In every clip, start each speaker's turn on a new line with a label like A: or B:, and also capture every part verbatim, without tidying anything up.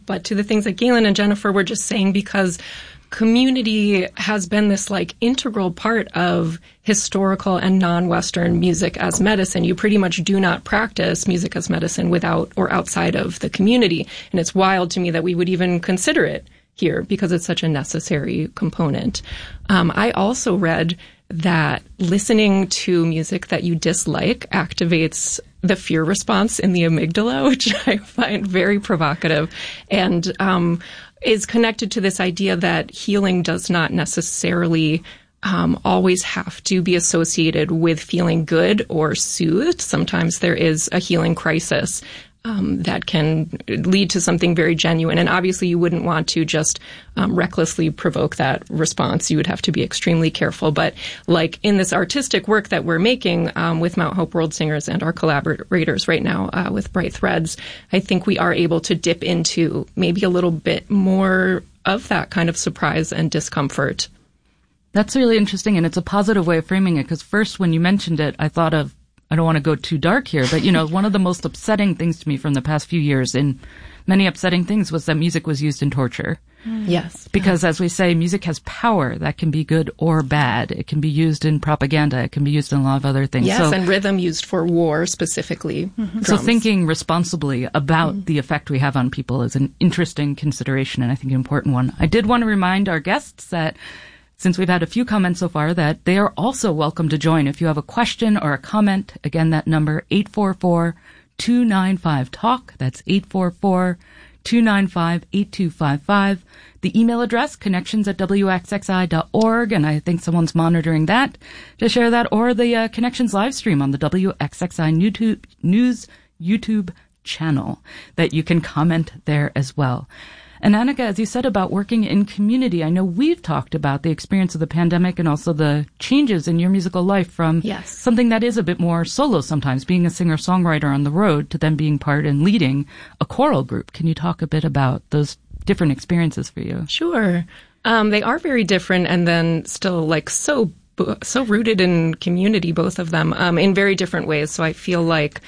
A: but to the things that Galen and Jennifer were just saying, because community has been this like integral part of historical and non-Western music as medicine. You pretty much do not practice music as medicine without or outside of the community. And it's wild to me that we would even consider it here because it's such a necessary component. Um, I also read that listening to music that you dislike activates the fear response in the amygdala, which I find very provocative. And, um, is connected to this idea that healing does not necessarily um, always have to be associated with feeling good or soothed. Sometimes there is a healing crisis um, that can lead to something very genuine. And obviously you wouldn't want to just um, recklessly provoke that response. You would have to be extremely careful. But like in this artistic work that we're making um, with Mount Hope World Singers and our collaborators right now uh, with Bright Threads, I think we are able to dip into maybe a little bit more of that kind of surprise and discomfort.
B: That's really interesting, and it's a positive way of framing it, because first when you mentioned it, I thought of, I don't want to go too dark here, but, you know, one of the most upsetting things to me from the past few years, in many upsetting things, was that music was used in torture.
A: Mm. Yes.
B: Because, as we say, music has power that can be good or bad. It can be used in propaganda. It can be used in a lot of other things.
A: Yes,
B: so,
A: and rhythm used for war specifically. Mm-hmm.
B: So thinking responsibly about mm. the effect we have on people is an interesting consideration, and I think an important one. I did want to remind our guests that since we've had a few comments so far, that they are also welcome to join. If you have a question or a comment, again, that number, eight four four, two nine five, talk. That's eight four four, two nine five, eight two five five. The email address, connections at w x x i dot org, and I think someone's monitoring that to share that, or the uh, Connections live stream on the W X X I YouTube, News YouTube channel, that you can comment there as well. And Annika, as you said about working in community, I know we've talked about the experience of the pandemic and also the changes in your musical life from
A: yes.
B: something that is a bit more solo sometimes, being a singer-songwriter on the road, to then being part and leading a choral group. Can you talk a bit about those different experiences for you?
A: Sure. Um, they are very different, and then still like so so rooted in community, both of them, um, in very different ways. So I feel like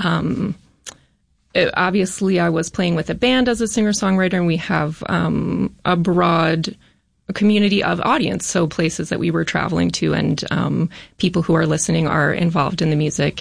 A: um It, obviously, I was playing with a band as a singer-songwriter, and we have um, a broad community of audience, so places that we were traveling to, and um, people who are listening are involved in the music.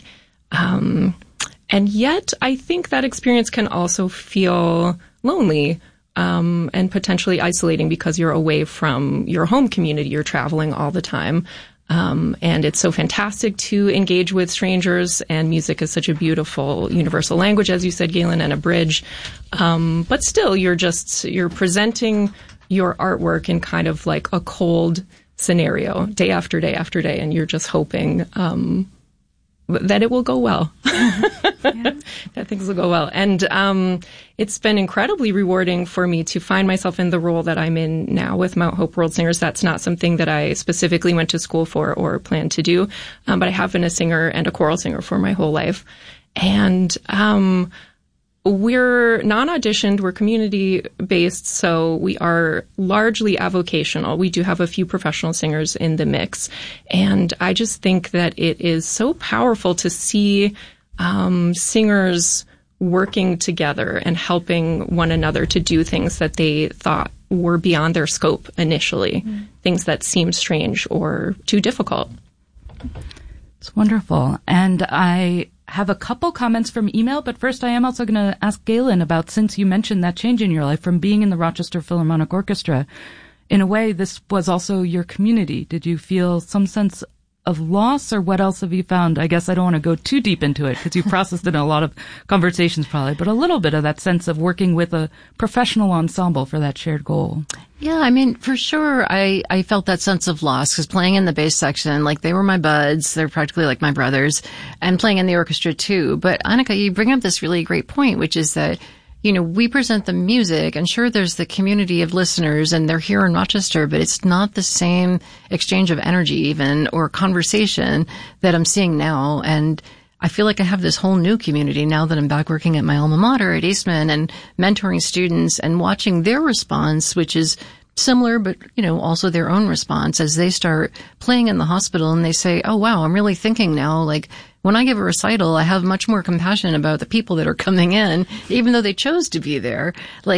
A: Um, and yet, I think that experience can also feel lonely um, and potentially isolating because you're away from your home community. You're traveling all the time. Um, and it's so fantastic to engage with strangers, and music is such a beautiful universal language, as you said, Galen, and a bridge. Um, but still, you're just, you're presenting your artwork in kind of like a cold scenario day after day after day, and you're just hoping, um, that it will go well, yeah. that things will go well. And um, it's been incredibly rewarding for me to find myself in the role that I'm in now with Mount Hope World Singers. That's not something that I specifically went to school for or planned to do, um, but I have been a singer and a choral singer for my whole life. And um, we're non-auditioned, we're community-based, so we are largely avocational. We do have a few professional singers in the mix. And I just think that it is so powerful to see um, singers working together and helping one another to do things that they thought were beyond their scope initially, mm-hmm. things that seemed strange or too difficult.
B: It's wonderful. And I have a couple comments from email, but first I am also going to ask Galen about, since you mentioned that change in your life from being in the Rochester Philharmonic Orchestra, in a way, this was also your community. Did you feel some sense of loss, or what else have you found? I guess I don't want to go too deep into it because you processed it in a lot of conversations probably, but a little bit of that sense of working with a professional ensemble for that shared goal.
C: Yeah, I mean, for sure, I, I felt that sense of loss because playing in the bass section, like they were my buds, they're practically like my brothers, and playing in the orchestra too. But Annika, you bring up this really great point, which is that, you know, we present the music, and sure, there's the community of listeners, and they're here in Rochester, but it's not the same exchange of energy even, or conversation that I'm seeing now. And I feel like I have this whole new community now that I'm back working at my alma mater at Eastman and mentoring students and watching their response, which is similar, but, you know, also their own response as they start playing in the hospital and they say, oh, wow, I'm really thinking now, like, when I give a recital, I have much more compassion about the people that are coming in, even though they chose to be there. Like,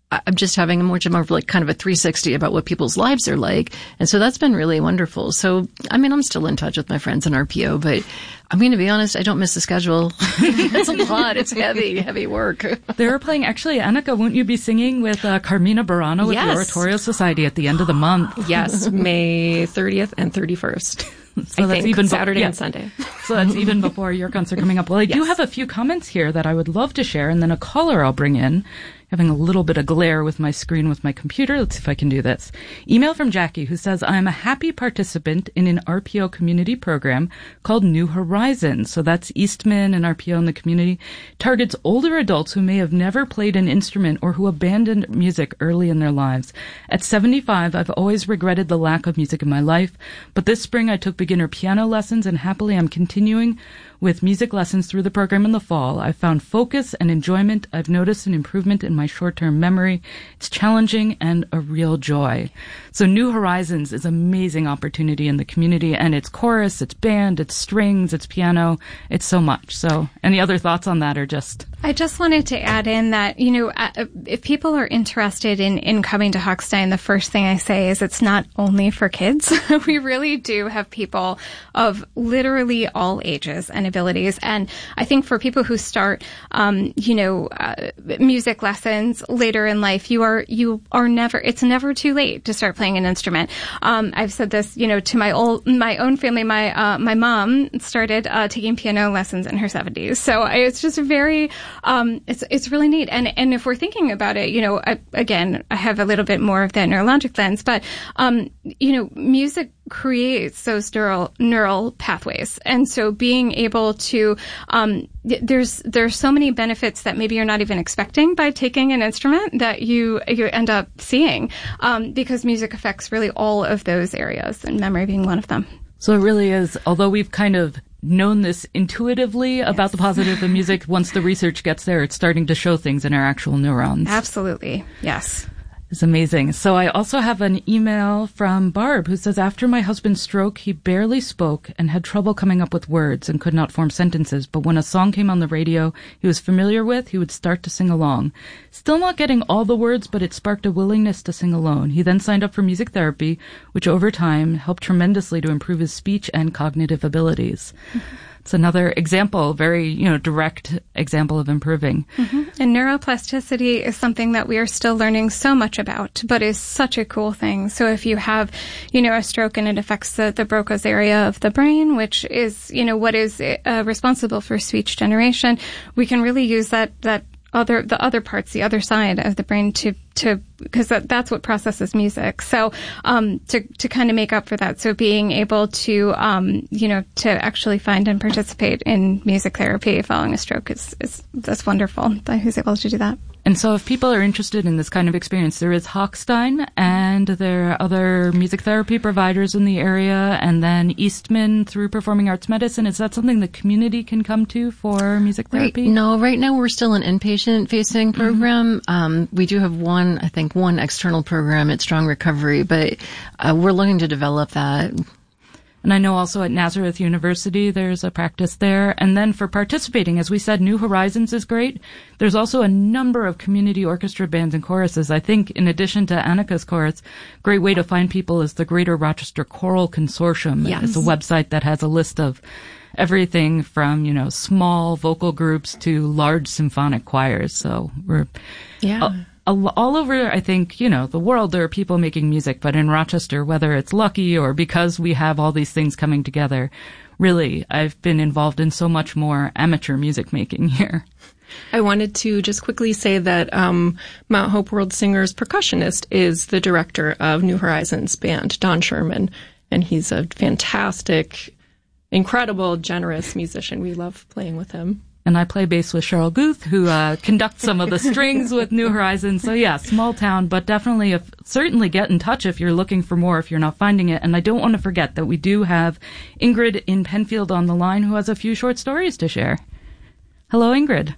C: I'm just having a more, more of like kind of a three sixty about what people's lives are like. And so that's been really wonderful. So, I mean, I'm still in touch with my friends in R P O, but I'm going to be honest, I don't miss the schedule. It's a lot. It's heavy, heavy work.
B: They were playing, actually, Annika, won't you be singing with uh, Carmina Burano with
A: yes.
B: the Oratorio Society at the end of the month?
A: Yes, May thirtieth and thirty-first.
B: So
A: I
B: that's
A: think,
B: even
A: Saturday
B: be-
A: and Sunday.
B: So that's even before your concert coming up. Well, I do
A: Yes.
B: have a few comments here that I would love to share, and then a caller I'll bring in. Having a little bit of glare with my screen with my computer. Let's see if I can do this. Email from Jackie, who says, I'm a happy participant in an R P O community program called New Horizons. So that's Eastman and R P O in the community. Targets older adults who may have never played an instrument or who abandoned music early in their lives. At seventy-five, I've always regretted the lack of music in my life, but this spring I took beginner piano lessons, and happily I'm continuing with music lessons through the program in the fall. I've found focus and enjoyment. I've noticed an improvement in my short-term memory. It's challenging and a real joy. So New Horizons is an amazing opportunity in the community, and it's chorus, it's band, it's strings, it's piano, it's so much. So any other thoughts on that, or just...
D: I just wanted to add in that, you know, uh, if people are interested in, in coming to Hochstein, the first thing I say is it's not only for kids. We really do have people of literally all ages and abilities. And I think for people who start, um, you know, uh, music lessons later in life, you are, you are never, it's never too late to start playing an instrument. Um, I've said this, you know, to my old, my own family. My, uh, my mom started, uh, taking piano lessons in her seventies. So I, it's just very, Um, it's it's really neat, and and if we're thinking about it, you know, I, again, I have a little bit more of that neurologic lens, but um, you know, music creates those neural neural pathways, and so being able to um, there's there's so many benefits that maybe you're not even expecting by taking an instrument that you you end up seeing, um, because music affects really all of those areas, and memory being one of them.
B: So it really is, although we've kind of known this intuitively about yes. the positive of music, once the research gets there, it's starting to show things in our actual neurons.
D: Absolutely. Yes.
B: It's amazing. So I also have an email from Barb who says, after my husband's stroke, he barely spoke and had trouble coming up with words and could not form sentences. But when a song came on the radio he was familiar with, he would start to sing along. Still not getting all the words, but it sparked a willingness to sing alone. He then signed up for music therapy, which over time helped tremendously to improve his speech and cognitive abilities. Mm-hmm. It's another example, very, you know, direct example of improving.
D: Mm-hmm. And neuroplasticity is something that we are still learning so much about, but is such a cool thing. So if you have, you know, a stroke and it affects the, the Broca's area of the brain, which is, you know, what is uh, responsible for speech generation, we can really use that, that other, the other parts, the other side of the brain to, to, because that, that's what processes music. So, um, to, to kind of make up for that. So being able to, um, you know, to actually find and participate in music therapy following a stroke is, is, that's wonderful that he's able to do that.
B: And so if people are interested in this kind of experience, there is Hochstein, and there are other music therapy providers in the area, and then Eastman through Performing Arts Medicine. Is that something the community can come to for music therapy?
C: Right. No, right now we're still an inpatient-facing program. Mm-hmm. Um, we do have one, I think, one external program at Strong Recovery, but uh, we're looking to develop that.
B: And I know also at Nazareth University there's a practice there. And then for participating, as we said, New Horizons is great. There's also a number of community orchestra bands and choruses. I think in addition to Annika's chorus, great way to find people is the Greater Rochester Choral Consortium.
C: Yes.
B: It's a website that has a list of everything from, you know, small vocal groups to large symphonic choirs. So we're...
C: Yeah.
B: Uh, all over, I think, you know, the world, there are people making music, but in Rochester, whether it's lucky or because we have all these things coming together, really, I've been involved in so much more amateur music making here.
A: I wanted to just quickly say that um, Mount Hope World Singers percussionist is the director of New Horizons band, Don Sherman, and he's a fantastic, incredible, generous musician. We love playing with him.
B: And I play bass with Cheryl Guth, who uh, conducts some of the strings with New Horizons. So yeah, small town, but definitely, if, certainly get in touch if you're looking for more, if you're not finding it. And I don't want to forget that we do have Ingrid in Penfield on the line, who has a few short stories to share. Hello, Ingrid.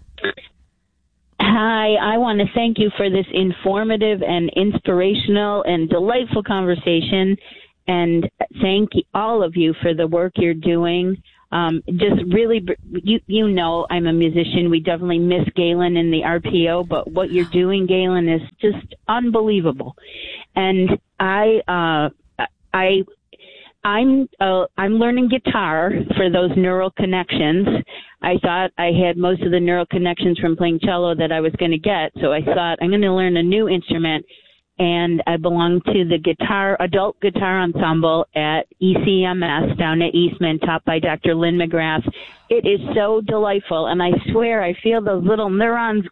E: Hi, I want to thank you for this informative and inspirational and delightful conversation, and thank all of you for the work you're doing. Um, just really, you you know, I'm a musician. We definitely miss Galen in the R P O, but what you're doing, Galen, is just unbelievable. And I, uh, I, I'm, uh, I'm learning guitar for those neural connections. I thought I had most of the neural connections from playing cello that I was going to get, so I thought I'm going to learn a new instrument. And I belong to the guitar, adult guitar ensemble at E C M S down at Eastman, taught by Doctor Lynn McGrath. It is so delightful, and I swear I feel those little neurons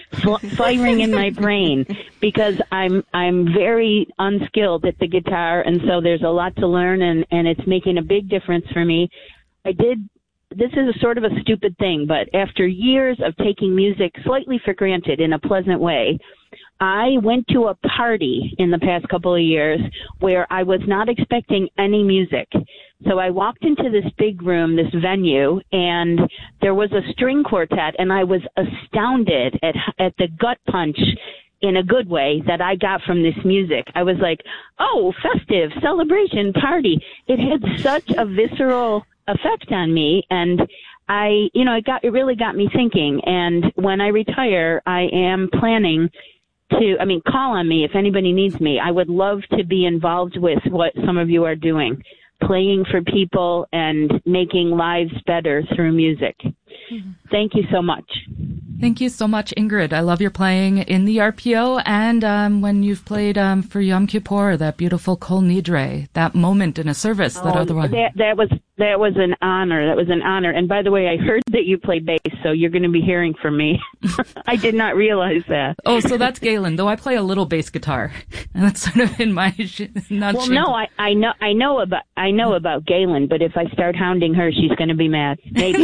E: firing in my brain because I'm I'm very unskilled at the guitar, and so there's a lot to learn, and, and it's making a big difference for me. I did. This is a sort of a stupid thing, but after years of taking music slightly for granted in a pleasant way, I went to a party in the past couple of years where I was not expecting any music. So I walked into this big room, this venue, and there was a string quartet, and I was astounded at at the gut punch in a good way that I got from this music. I was like, oh, festive, celebration, party. It had such a visceral effect on me, and I, you know, it got, it really got me thinking. And when I retire, I am planning to, I mean, call on me if anybody needs me. I would love to be involved with what some of you are doing, playing for people and making lives better through music. Mm-hmm. Thank you so much.
B: Thank you so much, Ingrid. I love your playing in the R P O and um, when you've played um, for Yom Kippur, that beautiful Kol Nidre, that moment in a service that
E: oh,
B: otherwise...
E: That, that was that was an honor. That was an honor. And by the way, I heard that you play bass, so you're going to be hearing from me. I did not realize that.
B: Oh, so that's Galen, though I play a little bass guitar. And that's sort of in my... Not
E: well, no, I, I know I know about I know about Galen, but if I start hounding her, she's going to be mad. Maybe.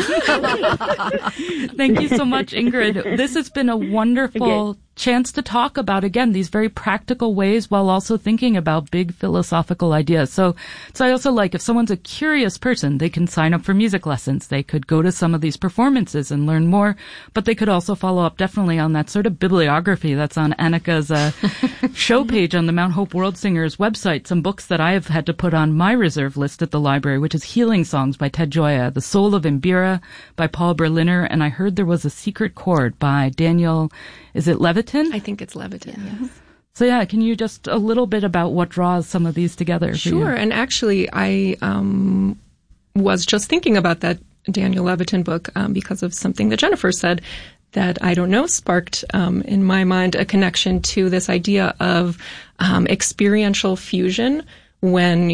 B: Thank you so much, Ingrid. This has been a wonderful okay. chance to talk about, again, these very practical ways while also thinking about big philosophical ideas. So, so I also like if someone's a curious person, they can sign up for music lessons. They could go to some of these performances and learn more, but they could also follow up definitely on that sort of bibliography that's on Annika's uh, show page on the Mount Hope World Singers website. Some books that I have had to put on my reserve list at the library, which is Healing Songs by Ted Gioia, The Soul of Imbira by Paul Berliner, and I heard there was a Secret Chord by Daniel, is it Levitin?
A: I think it's Levitin, yes. yes.
B: So yeah, can you just a little bit about what draws some of these together?
A: Sure, and actually I um, was just thinking about that Daniel Levitin book um, because of something that Jennifer said that I don't know sparked um, in my mind a connection to this idea of um, experiential fusion when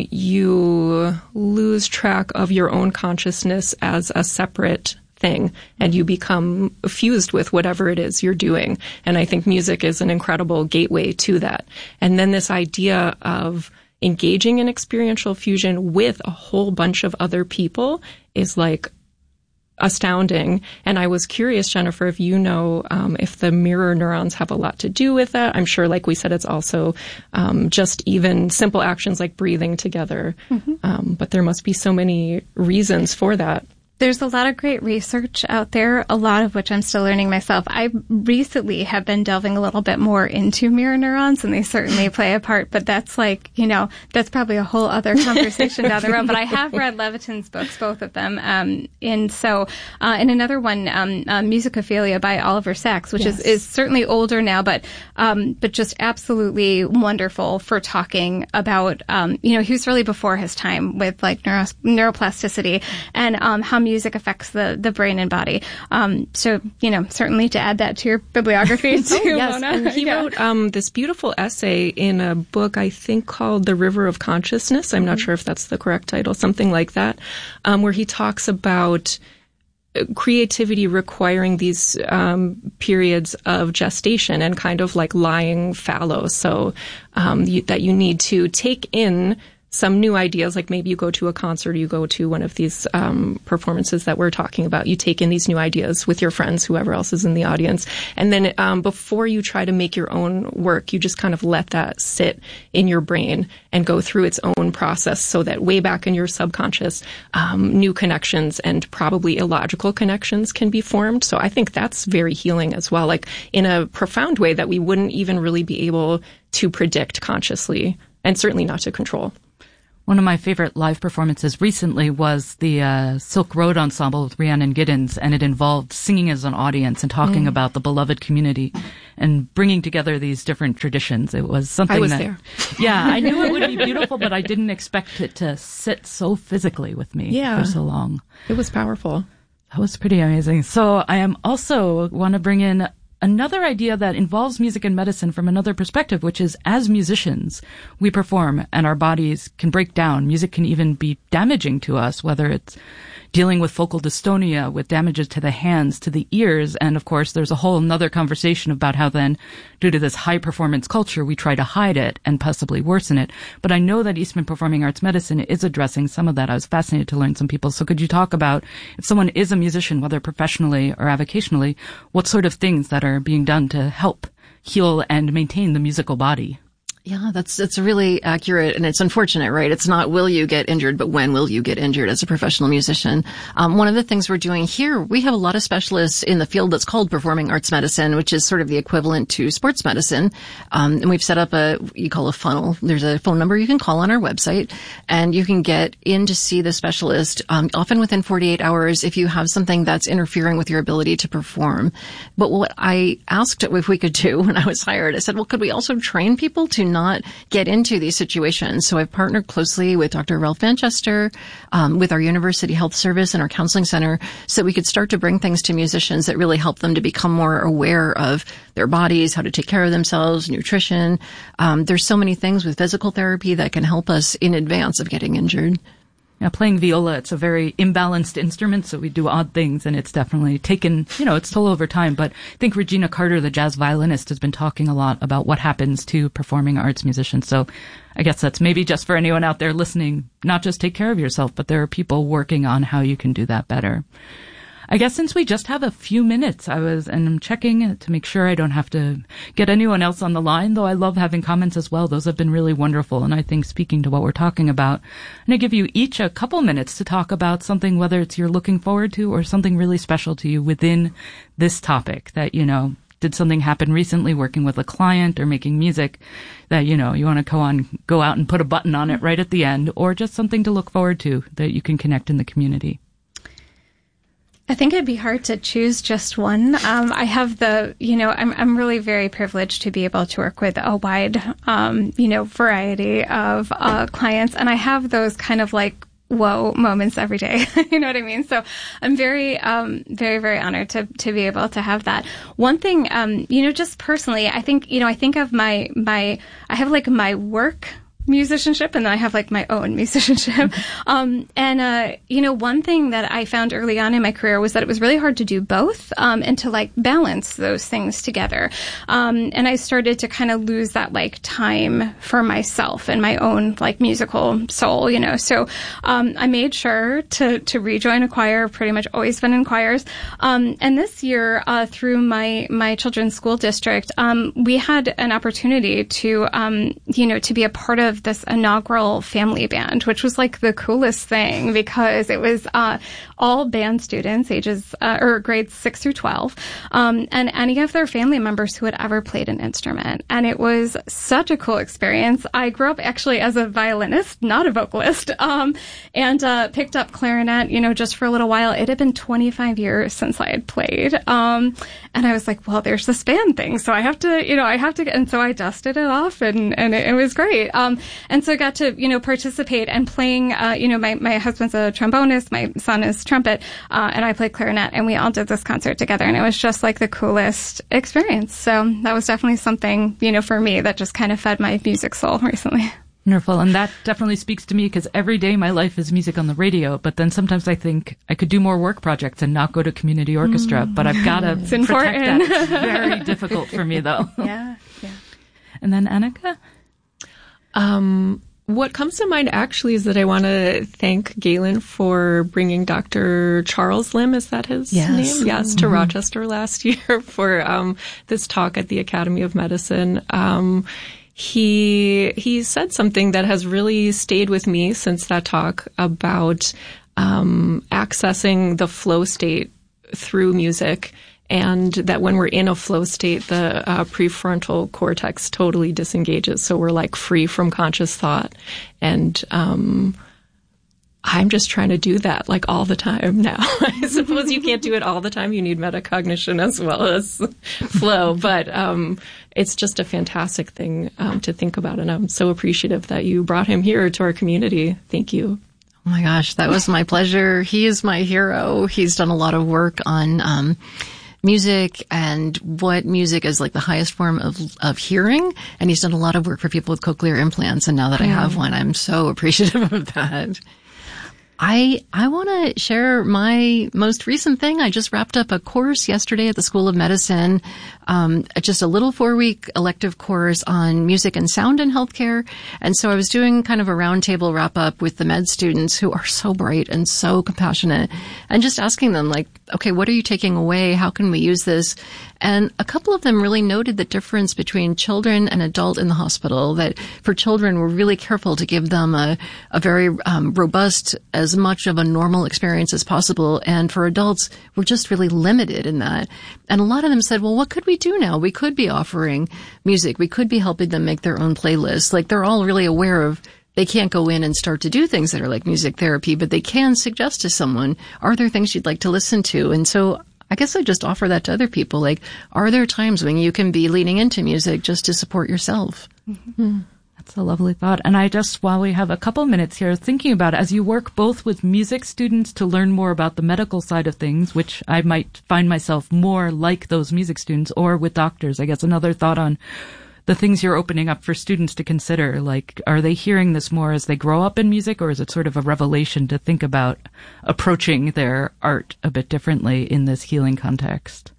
A: you lose track of your own consciousness as a separate thing and you become fused with whatever it is you're doing. And I think music is an incredible gateway to that. And then this idea of engaging in experiential fusion with a whole bunch of other people is like astounding. And I was curious, Jennifer, if you know um, if the mirror neurons have a lot to do with that. I'm sure, like we said, it's also um, just even simple actions like breathing together. Mm-hmm. Um, but there must be so many reasons for that.
D: There's a lot of great research out there, a lot of which I'm still learning myself. I recently have been delving a little bit more into mirror neurons, and they certainly play a part, but that's like, you know, that's probably a whole other conversation down the road. But I have read Levitin's books, both of them. Um, and so, uh, and another one, um, uh, Musicophilia by Oliver Sacks, which yes. is, is certainly older now, but, um, but just absolutely wonderful for talking about, um, you know, he was really before his time with like neuro- neuroplasticity and, um, how music affects the, the brain and body. Um, so, you know, certainly to add that to your bibliography too,
A: oh, yes.
D: Mona.
A: And he
D: yeah.
A: wrote um, this beautiful essay in a book, I think, called The River of Consciousness. I'm mm-hmm. not sure if that's the correct title, something like that, um, where he talks about creativity requiring these um, periods of gestation and kind of like lying fallow. So um, you, that you need to take in some new ideas, like maybe you go to a concert, you go to one of these um, performances that we're talking about. You take in these new ideas with your friends, whoever else is in the audience. And then um, before you try to make your own work, you just kind of let that sit in your brain and go through its own process so that way back in your subconscious, um, new connections and probably illogical connections can be formed. So I think that's very healing as well, like in a profound way that we wouldn't even really be able to predict consciously and certainly not to control.
B: One of my favorite live performances recently was the uh, Silk Road Ensemble with Rhiannon Giddens, and it involved singing as an audience and talking mm. about the beloved community and bringing together these different traditions. It was something
A: I was
B: that,
A: there.
B: Yeah, I knew it would be beautiful, but I didn't expect it to sit so physically with me
A: yeah.
B: for so long.
A: It was powerful.
B: That was pretty amazing. So I am also want to bring in another idea that involves music and medicine from another perspective, which is as musicians, we perform and our bodies can break down. Music can even be damaging to us, whether it's dealing with focal dystonia, with damages to the hands, to the ears. And of course, there's a whole another conversation about how then, due to this high performance culture, we try to hide it and possibly worsen it. But I know that Eastman Performing Arts Medicine is addressing some of that. I was fascinated to learn some people. So could you talk about, if someone is a musician, whether professionally or avocationally, what sort of things that are being done to help heal and maintain the musical body?
C: Yeah, that's that's really accurate, and it's unfortunate, right? It's not will you get injured, but when will you get injured as a professional musician? Um, one of the things we're doing here, we have a lot of specialists in the field that's called performing arts medicine, which is sort of the equivalent to sports medicine. Um, and we've set up a, you call a funnel. There's a phone number you can call on our website, and you can get in to see the specialist, um, often within forty-eight hours if you have something that's interfering with your ability to perform. But what I asked if we could do when I was hired, I said, well, could we also train people to not get into these situations? So I've partnered closely with Doctor Ralph Manchester, um, with our University Health Service and our counseling center, so we could start to bring things to musicians that really help them to become more aware of their bodies, how to take care of themselves, nutrition. Um, there's so many things with physical therapy that can help us in advance of getting injured.
B: Yeah, playing viola, it's a very imbalanced instrument, so we do odd things, and it's definitely taken, you know, its toll over time. But I think Regina Carter, the jazz violinist, has been talking a lot about what happens to performing arts musicians. So I guess that's maybe just for anyone out there listening, not just take care of yourself, but there are people working on how you can do that better. I guess since we just have a few minutes, I was, and I'm checking to make sure I don't have to get anyone else on the line, though I love having comments as well. Those have been really wonderful. And I think speaking to what we're talking about, I'm going to give you each a couple minutes to talk about something, whether it's you're looking forward to or something really special to you within this topic that, you know, did something happen recently working with a client or making music that, you know, you want to go on, go out and put a button on it right at the end, or just something to look forward to that you can connect in the community.
D: I think it'd be hard to choose just one. Um, I have the, you know, I'm I'm really very privileged to be able to work with a wide, um, you know, variety of uh, clients, and I have those kind of like whoa moments every day. You know what I mean? So I'm very, um, very, very honored to to be able to have that. One thing, um, you know, just personally, I think, you know, I think of my my, I have like my work musicianship, and then I have like my own musicianship. Um, and, uh, you know, one thing that I found early on in my career was that it was really hard to do both, um, and to like balance those things together. Um, and I started to kind of lose that like time for myself and my own like musical soul, you know. So, um, I made sure to, to rejoin a choir. I've pretty much always been in choirs. Um, and this year, uh, through my, my children's school district, um, we had an opportunity to, um, you know, to be a part of this inaugural family band, which was like the coolest thing because it was uh, all band students, ages uh, or grades six through twelve, um, and any of their family members who had ever played an instrument. And it was such a cool experience. I grew up actually as a violinist, not a vocalist, um, and uh, picked up clarinet, you know, just for a little while. It had been twenty-five years since I had played, um, and I was like, well, there's this band thing, so I have to, you know, I have to get, and so I dusted it off, and and it, it was great. Um, And so I got to, you know, participate and playing, uh, you know, my, my husband's a trombonist, my son is trumpet, uh, and I played clarinet, and we all did this concert together, and it was just like the coolest experience. So that was definitely something, you know, for me that just kind of fed my music soul recently.
B: Wonderful. And that definitely speaks to me because every day my life is music on the radio, but then sometimes I think I could do more work projects and not go to community orchestra, mm. but I've got to protect
D: important.
B: that. It's very difficult for me though.
D: Yeah. Yeah.
B: And then Annika?
A: Um, what comes to mind actually is that I want to thank Galen for bringing Doctor Charles Lim, is that his
C: yes.
A: name? Yes, to
C: mm-hmm.
A: Rochester last year for um, this talk at the Academy of Medicine. Um, he he said something that has really stayed with me since that talk about um, accessing the flow state through music and that when we're in a flow state, the uh, prefrontal cortex totally disengages. So we're like free from conscious thought. And um, I'm just trying to do that like all the time now. I suppose you can't do it all the time. You need metacognition as well as flow. But um, it's just a fantastic thing um, to think about. And I'm so appreciative that you brought him here to our community. Thank you.
C: Oh my gosh, that was my pleasure. He is my hero. He's done a lot of work on um, music and what music is like the highest form of of hearing. And he's done a lot of work for people with cochlear implants. And now that I have one, I'm so appreciative of that. I I want to share my most recent thing. I just wrapped up a course yesterday at the School of Medicine, um, just a little four-week elective course on music and sound in healthcare. And so I was doing kind of a roundtable wrap-up with the med students who are so bright and so compassionate, and just asking them, like, okay, what are you taking away? How can we use this? And a couple of them really noted the difference between children and adult in the hospital, that for children, we're really careful to give them a, a very um, robust, as much of a normal experience as possible. And for adults, we're just really limited in that. And a lot of them said, well, what could we do now? We could be offering music. We could be helping them make their own playlists. Like, they're all really aware of they can't go in and start to do things that are like music therapy, but they can suggest to someone, are there things you'd like to listen to? And so I guess I just offer that to other people. Like, are there times when you can be leaning into music just to support yourself?
B: Mm-hmm. That's a lovely thought. And I just, while we have a couple minutes here, thinking about, as you work both with music students to learn more about the medical side of things, which I might find myself more like those music students, or with doctors, I guess another thought on the things you're opening up for students to consider. Like, are they hearing this more as they grow up in music, or is it sort of a revelation to think about approaching their art a bit differently in this healing context?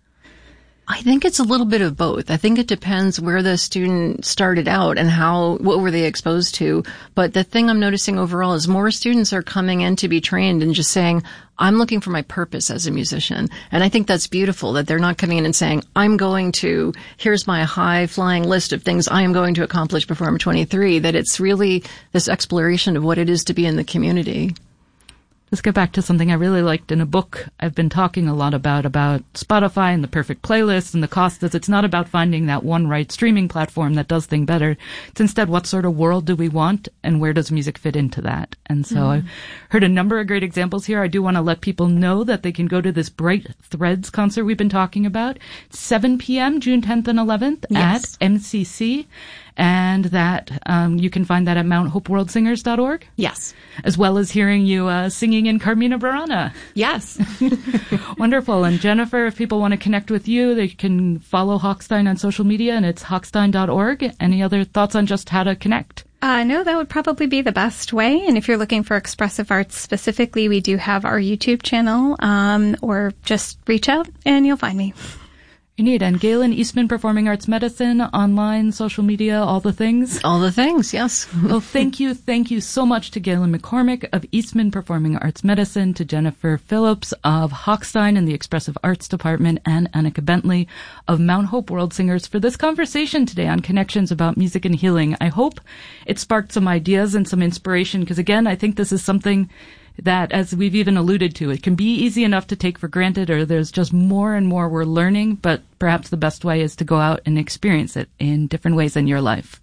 C: I think it's a little bit of both. I think it depends where the student started out and how, what were they exposed to. But the thing I'm noticing overall is more students are coming in to be trained and just saying, I'm looking for my purpose as a musician. And I think that's beautiful, that they're not coming in and saying, I'm going to, here's my high flying list of things I am going to accomplish before I'm twenty-three, that it's really this exploration of what it is to be in the community.
B: Let's get back to something I really liked in a book I've been talking a lot about, about Spotify and the perfect playlist and the cost. Is it's not about finding that one right streaming platform that does things better. It's instead, what sort of world do we want and where does music fit into that? And so mm. I've heard a number of great examples here. I do want to let people know that they can go to this Bright Threads concert we've been talking about, seven p.m. June tenth and eleventh yes. at M C C. And that um, you can find that at mount hope world singers dot org.
A: Yes.
B: As well as hearing you uh, singing in Carmina Burana.
A: Yes.
B: Wonderful. And Jennifer, if people want to connect with you, they can follow Hochstein on social media, and it's hochstein dot org. Any other thoughts on just how to connect?
D: Uh, no, that would probably be the best way. And if you're looking for expressive arts specifically, we do have our YouTube channel, um, or just reach out and you'll find me.
B: You need. And Galen Eastman, Performing Arts Medicine, online, social media, all the things.
C: All the things, yes.
B: Well, thank you. Thank you so much to Galen McCormick of Eastman Performing Arts Medicine, to Jennifer Phillips of Hochstein in the Expressive Arts Department, and Annika Bentley of Mount Hope World Singers for this conversation today on connections about music and healing. I hope it sparked some ideas and some inspiration, because again, I think this is something that, as we've even alluded to, it can be easy enough to take for granted, or there's just more and more we're learning, but perhaps the best way is to go out and experience it in different ways in your life.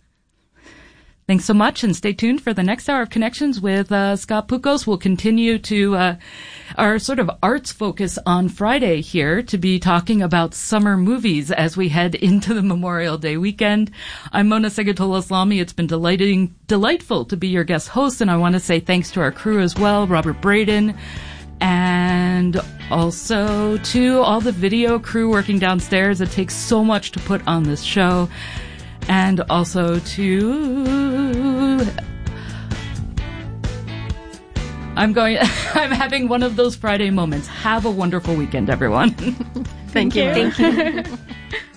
B: Thanks so much, and stay tuned for the next hour of Connections with uh, Scott Pukos. We'll continue to uh, our sort of arts focus on Friday here, to be talking about summer movies as we head into the Memorial Day weekend. I'm Mona Segatola-Islami. It's been delighting, delightful to be your guest host, and I want to say thanks to our crew as well, Robert Braden, and also to all the video crew working downstairs. It takes so much to put on this show. And also to, I'm going, I'm having one of those Friday moments. Have a wonderful weekend, everyone.
C: Thank you.
A: Thank you.